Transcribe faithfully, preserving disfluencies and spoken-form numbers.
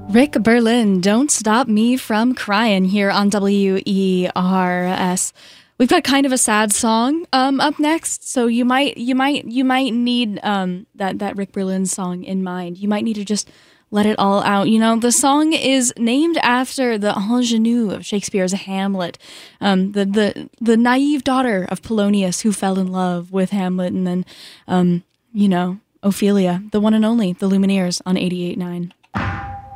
Rick Berlin, Don't Stop Me From Crying here on W E R S. We've got kind of a sad song um, up next, so you might you might you might need um, that that Rick Berlin song in mind. You might need to just let it all out. You know, the song is named after the ingenue of Shakespeare's Hamlet, um, the the the naive daughter of Polonius who fell in love with Hamlet, and then um, you know, Ophelia, the one and only, the Lumineers on eighty-eight point nine.